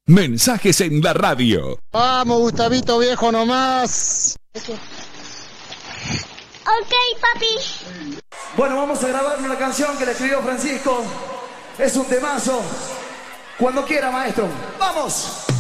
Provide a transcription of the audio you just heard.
Mensajes en la radio. Vamos, Gustavito viejo nomás. Ok, papi. Bueno, vamos a grabar una canción que le escribió Francisco. Es un temazo. Cuando quiera, maestro. ¡Vamos!